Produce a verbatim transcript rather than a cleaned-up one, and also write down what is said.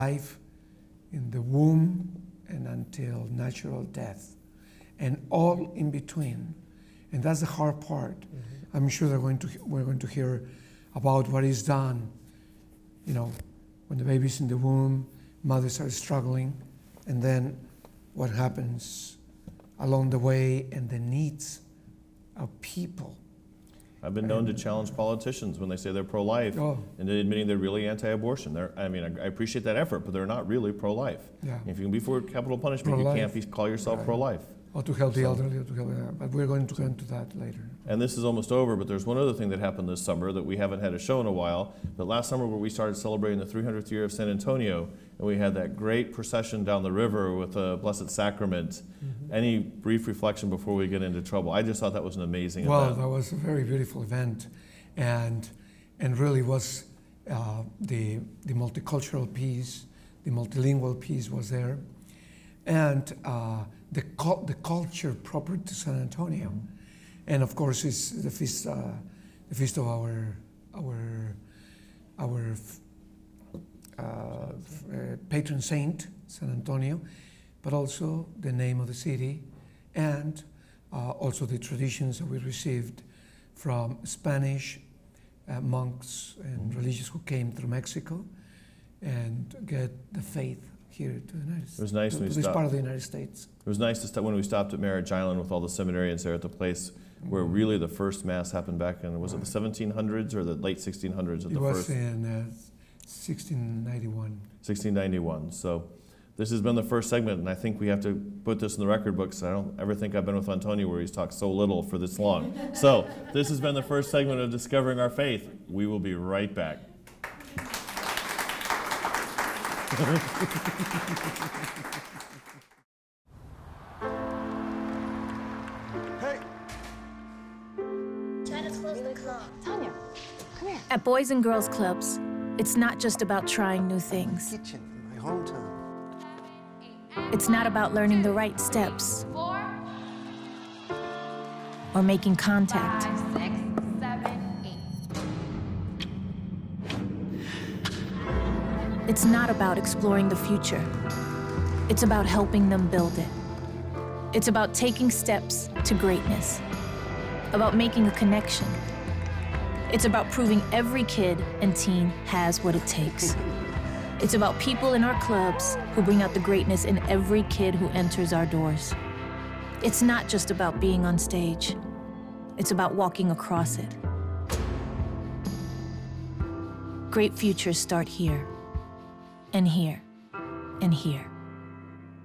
life in the womb and until natural death, and all in between. And that's the hard part. Mm-hmm. I'm sure they're going to, we're going to hear about what is done, you know, when the baby's in the womb, mothers are struggling, and then what happens along the way and the needs of people. I've been known to challenge politicians when they say they're pro-life Oh. and they're admitting they're really anti-abortion. They're, I mean, I, I appreciate that effort, but they're not really pro-life. Yeah. If you can be for capital punishment, Pro-life. you can't be, call yourself Right. pro-life. Or to help the So- elderly, or to help, uh, but we're going to go into that later. And this is almost over, but there's one other thing that happened this summer that we haven't had a show in a while. But last summer, where we started celebrating the three hundredth year of San Antonio, and we had that great procession down the river with the Blessed Sacrament. Mm-hmm. Any brief reflection before we get into trouble? I just thought that was an amazing Well, event. that was a very beautiful event, and and really was uh, the the multicultural piece, the multilingual piece was there, and uh, the cul- the culture proper to San Antonio, mm-hmm. and of course it's the feast uh, the feast of our our our uh, uh, patron saint San Antonio, but also the name of the city, and uh, also the traditions that we received from Spanish uh, monks and mm-hmm. religious who came through Mexico and get the faith here to the United States. It was nice to, when we to this stopped. part of the United States. It was nice to stop when we stopped at Marriage Island with all the seminarians there at the place where really the first mass happened back in, was it the seventeen hundreds or the late sixteen hundreds? At It the was first? in uh, sixteen ninety-one. sixteen ninety-one. So this has been the first segment, and I think we have to put this in the record books. I don't ever think I've been with Antonio where he's talked so little for this long. So this has been the first segment of Discovering Our Faith. We will be right back. Hey! Try to close the club. Tanya, come here. At Boys and Girls Clubs, it's not just about trying new things. Kitchen in my hometown. It's not about learning the right steps Four, or making contact. five, six, seven, eight. It's not about exploring the future. It's about helping them build it. It's about taking steps to greatness, about making a connection. It's about proving every kid and teen has what it takes. It's about people in our clubs who bring out the greatness in every kid who enters our doors. It's not just about being on stage. It's about walking across it. Great futures start here, and here, and here.